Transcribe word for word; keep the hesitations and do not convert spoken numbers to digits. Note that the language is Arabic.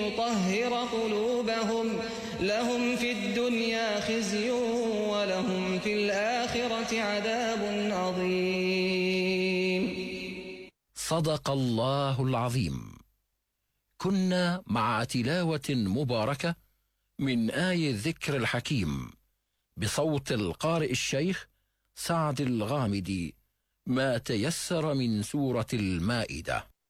يطهر قلوبهم لهم في الدنيا خزي ولهم في الآخرة عذاب عظيم. صدق الله العظيم. كنا مع تلاوة مباركة من آي الذكر الحكيم بصوت القارئ الشيخ سعد الغامدي، ما تيسر من سورة المائدة.